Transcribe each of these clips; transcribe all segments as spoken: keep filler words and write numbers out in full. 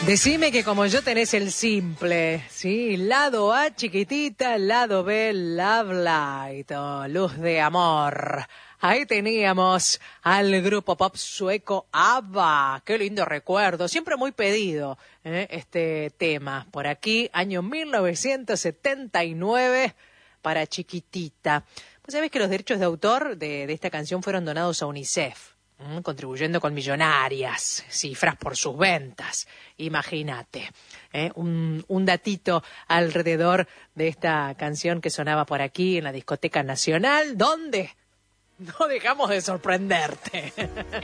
Decime que como yo tenés el simple, ¿sí? Lado A chiquitita, lado B Love Light, oh, luz de amor. Ahí teníamos al grupo pop sueco ABBA. Qué lindo recuerdo, siempre muy pedido ¿eh? este tema. Por aquí, año mil novecientos setenta y nueve, para Chiquitita. Pues sabés que los derechos de autor de, de esta canción fueron donados a UNICEF. Contribuyendo con millonarias cifras por sus ventas. Imagínate, ¿eh? un, un datito alrededor de esta canción que sonaba por aquí en la Discoteca Nacional, donde no dejamos de sorprenderte.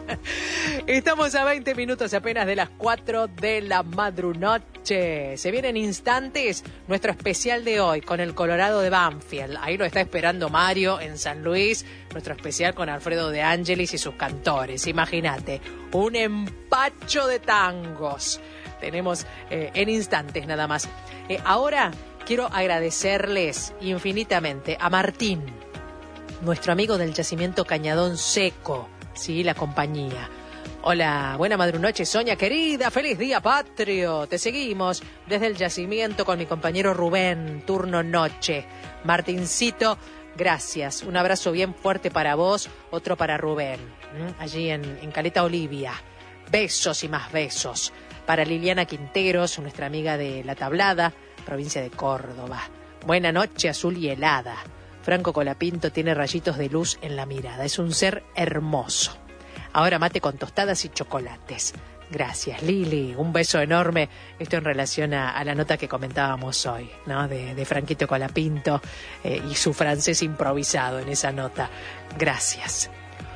Estamos a veinte minutos apenas de las cuatro de la madrunoche. Se viene en instantes nuestro especial de hoy con el Colorado de Banfield. Ahí lo está esperando Mario en San Luis. Nuestro especial con Alfredo de Ángelis y sus cantores. Imagínate, un empacho de tangos. Tenemos eh, en instantes nada más. Eh, ahora quiero agradecerles infinitamente a Martín, nuestro amigo del yacimiento Cañadón Seco, sí, la compañía. Hola, buena madrunoche, Sonia querida, feliz día patrio. Te seguimos desde el yacimiento con mi compañero Rubén, turno noche. Martincito, gracias. Un abrazo bien fuerte para vos, otro para Rubén, allí en, en Caleta Olivia. Besos y más besos. Para Liliana Quinteros, nuestra amiga de La Tablada, provincia de Córdoba. Buena noche, azul y helada. Franco Colapinto tiene rayitos de luz en la mirada. Es un ser hermoso. Ahora mate con tostadas y chocolates. Gracias, Lili. Un beso enorme. Esto en relación a, a la nota que comentábamos hoy, ¿no? De, de Franquito Colapinto eh, y su francés improvisado en esa nota. Gracias.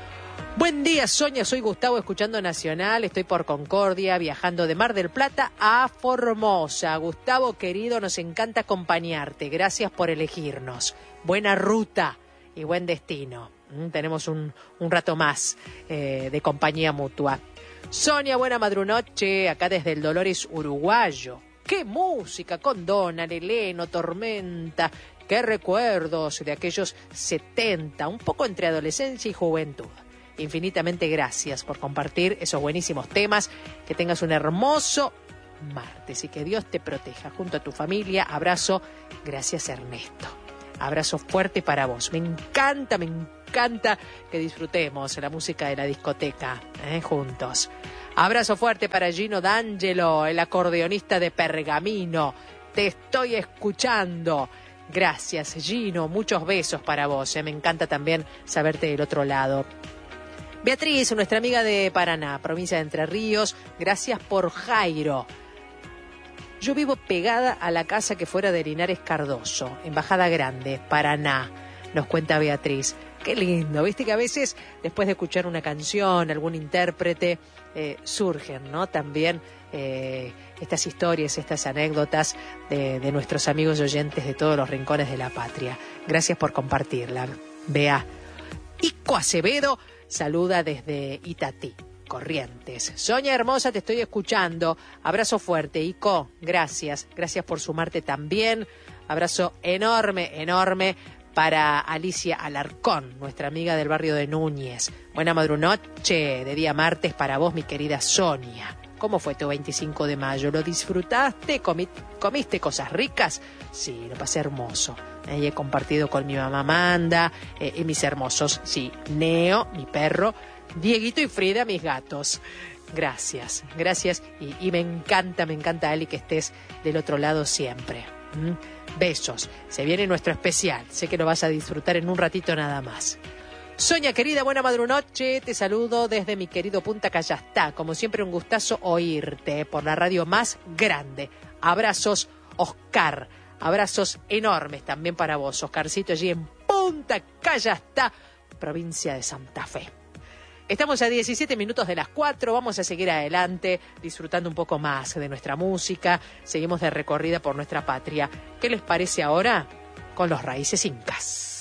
Buen día, Sonia. Soy Gustavo, escuchando Nacional. Estoy por Concordia, viajando de Mar del Plata a Formosa. Gustavo, querido, nos encanta acompañarte. Gracias por elegirnos. Buena ruta y buen destino. Mm, tenemos un, un rato más eh, de compañía mutua. Sonia, buena madrunoche, acá desde el Dolores uruguayo. ¡Qué música! Con Donald, Eleno, Tormenta. ¡Qué recuerdos de aquellos setenta! Un poco entre adolescencia y juventud. Infinitamente gracias por compartir esos buenísimos temas. Que tengas un hermoso martes y que Dios te proteja junto a tu familia. Abrazo. Gracias, Ernesto. Abrazo fuerte para vos. Me encanta, me encanta que disfrutemos la música de la discoteca ¿eh? juntos. Abrazo fuerte para Gino D'Angelo, el acordeonista de Pergamino. Te estoy escuchando. Gracias, Gino. Muchos besos para vos. ¿eh? Me encanta también saberte del otro lado. Beatriz, nuestra amiga de Paraná, provincia de Entre Ríos. Gracias por Jairo. Yo vivo pegada a la casa que fuera de Linares Cardoso, Embajada Grande, Paraná, nos cuenta Beatriz. Qué lindo, viste que a veces después de escuchar una canción, algún intérprete, eh, surgen, ¿no? También eh, estas historias, estas anécdotas de, de nuestros amigos y oyentes de todos los rincones de la patria. Gracias por compartirla, Bea. Ico Acevedo saluda desde Itatí, Corrientes. Sonia hermosa, te estoy escuchando. Abrazo fuerte, Ico. Gracias. Gracias por sumarte también. Abrazo enorme, enorme para Alicia Alarcón, nuestra amiga del barrio de Núñez. Buena madrunoche de día martes para vos, mi querida Sonia. ¿Cómo fue tu veinticinco de mayo? ¿Lo disfrutaste? ¿Comi- ¿Comiste cosas ricas? Sí, lo pasé hermoso. Eh, he compartido con mi mamá Amanda eh, y mis hermosos, sí, Neo, mi perro, Dieguito y Frida, mis gatos. Gracias, gracias. Y, y me encanta, me encanta, Ali, que estés del otro lado siempre. ¿Mm? Besos. Se viene nuestro especial. Sé que lo vas a disfrutar en un ratito nada más. Sonia, querida, buena madrunoche. Te saludo desde mi querido Punta Callastá. Como siempre, un gustazo oírte por la radio más grande. Abrazos, Oscar. Abrazos enormes también para vos, Oscarcito, allí en Punta Callastá, provincia de Santa Fe. Estamos a diecisiete minutos de las cuatro, vamos a seguir adelante disfrutando un poco más de nuestra música, seguimos de recorrida por nuestra patria. ¿Qué les parece ahora con los Raíces Incas?